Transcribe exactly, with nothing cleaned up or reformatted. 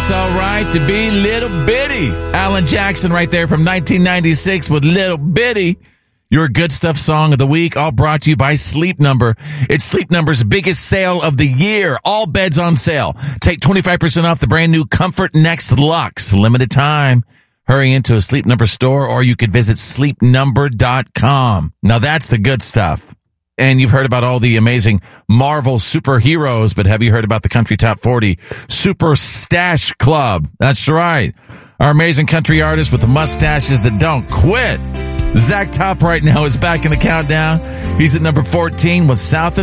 It's all right to be little bitty. Alan Jackson right there from nineteen ninety-six with Little Bitty. Your good stuff song of the week, all brought to you by Sleep Number. It's Sleep Number's biggest sale of the year. All beds on sale. Take twenty-five percent off the brand new Comfort Next Luxe. Limited time. Hurry into a Sleep Number store, or you could visit sleep number dot com. Now that's the good stuff. And you've heard about all the amazing Marvel superheroes, but have you heard about the Country Top forty Super Stash Club? That's right. Our amazing country artists with the mustaches that don't quit. Zach Top right now is back in the countdown. He's at number fourteen with South of